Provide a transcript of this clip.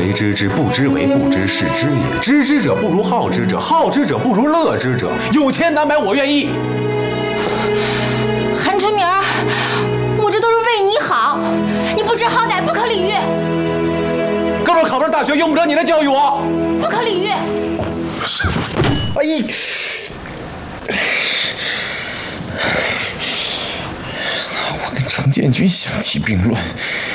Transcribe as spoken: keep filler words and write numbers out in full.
为知之，不知为不知，是知也。知之者不如好之者，好之者不如乐之者。有钱难买，我愿意。 韩春明儿，我这都是为你好，你不知好歹，不可理喻。 哥们儿考不上大学，用不着你来教育我。 不可理喻。 哎呀！我跟程建军相提并论。